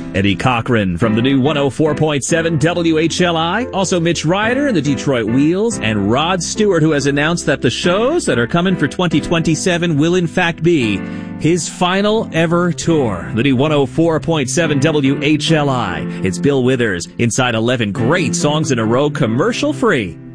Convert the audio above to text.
Eddie Cochran from the new 104.7 WHLI. Also Mitch Ryder and the Detroit Wheels, and Rod Stewart, who has announced that the shows that are coming for 2027 will in fact be his final ever tour. The new 104.7 WHLI. It's Bill Withers inside 11 great songs in a row, commercial free.